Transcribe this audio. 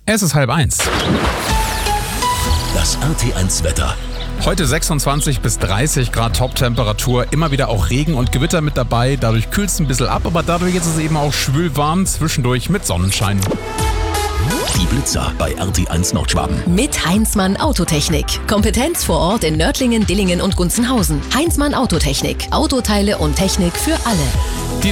Es ist 12:30. Das RT1-Wetter. Heute 26 bis 30 Grad Top-Temperatur, immer wieder auch Regen und Gewitter mit dabei. Dadurch kühlt es ein bisschen ab, aber dadurch ist es eben auch schwül-warm, zwischendurch mit Sonnenschein. Die Blitzer bei RT1 Nordschwaben. Mit Heinzmann Autotechnik. Kompetenz vor Ort in Nördlingen, Dillingen und Gunzenhausen. Heinzmann Autotechnik. Autoteile und Technik für alle. Die